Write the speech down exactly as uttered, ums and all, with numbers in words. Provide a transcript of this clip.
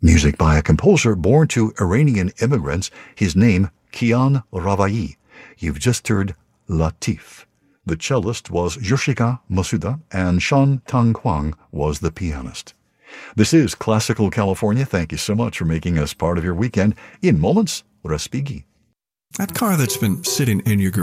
Music by a composer born to Iranian immigrants, his name Kian Ravai. You've just heard Latif. The cellist was Yoshika Masuda, and Shan Tang Kwang was the pianist. This is Classical California. Thank you so much for making us part of your weekend. In moments, Respighi. That car that's been sitting in your garage